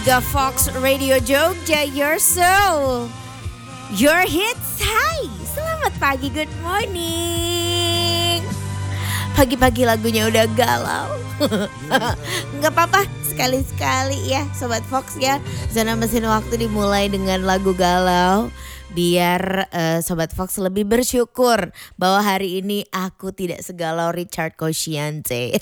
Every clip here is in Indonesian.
Fox Radio Jogja, your soul, your hits. Hai, selamat pagi, good morning. Pagi-pagi lagunya udah galau. Nggak apa-apa, sekali-sekali ya Sobat Fox ya. Zona Mesin Waktu dimulai dengan lagu galau. Biar Sobat Fox lebih bersyukur bahwa hari ini aku tidak segalau Richard Kosciante.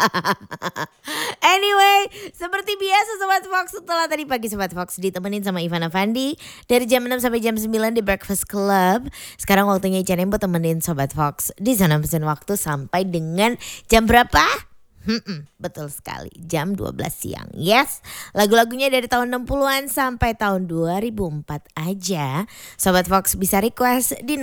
Anyway, seperti biasa Sobat Fox, setelah tadi pagi Sobat Fox ditemenin sama Ivan Afandi dari jam 6 sampai jam 9 di Breakfast Club. Sekarang waktunya Ica Nembo temenin Sobat Fox di Zona Mesin Waktu sampai dengan jam berapa? Betul sekali, jam 12 siang. Yes, lagu-lagunya dari tahun 60-an sampai tahun 2004 aja. Sobat Fox bisa request di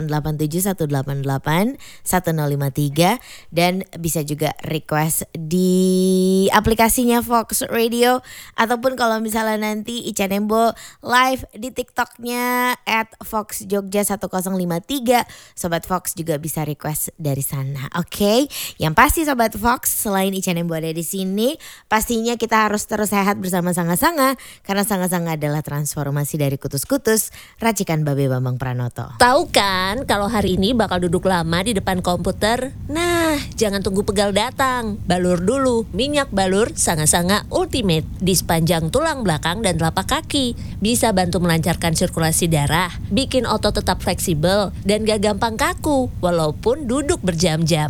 0887188105 dan bisa juga request di aplikasinya Fox Radio. Ataupun kalau misalnya nanti Ica Nembo live di TikToknya @foxjogja1053, Sobat Fox juga bisa request dari sana. Oke, yang pasti Sobat Fox, selain Ica Nembo ada di sini, pastinya kita harus terus sehat bersama Sanga-Sanga, karena Sanga-Sanga adalah transformasi dari kutus-kutus racikan Babe Bambang Pranoto. Tahu kan kalau hari ini bakal duduk lama di depan komputer? Nah, jangan tunggu pegal datang. Balur dulu minyak balur Sanga-Sanga Ultimate di sepanjang tulang belakang dan telapak kaki. Bisa bantu melancarkan sirkulasi darah, bikin otot tetap fleksibel dan gak gampang kaku walaupun duduk berjam-jam.